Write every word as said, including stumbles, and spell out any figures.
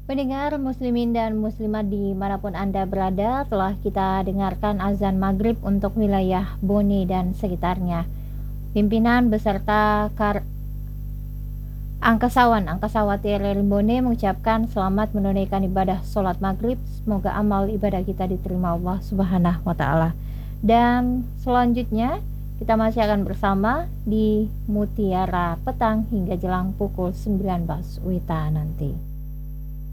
Pendengar muslimin dan muslimat dimanapun Anda berada, telah kita dengarkan azan maghrib untuk wilayah Bone dan sekitarnya. Pimpinan beserta Kar Angkasawan Angkasawati R R I Bone mengucapkan selamat menunaikan ibadah sholat maghrib. Semoga amal ibadah kita diterima Allah Subhanahu wa Ta'ala. Dan selanjutnya kita masih akan bersama di Mutiara Petang hingga jelang pukul sembilan belas W I B Ta nanti.